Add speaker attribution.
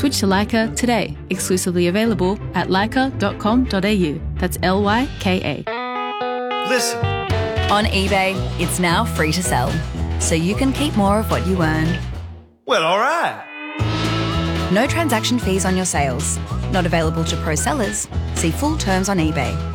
Speaker 1: Switch to Leica today. Exclusively available at leica.com.au. That's Lyka.
Speaker 2: Listen.
Speaker 3: On eBay, it's now free to sell, so you can keep more of what you earn.
Speaker 2: Well, all right.
Speaker 3: No transaction fees on your sales. Not available to pro sellers. See full terms on eBay.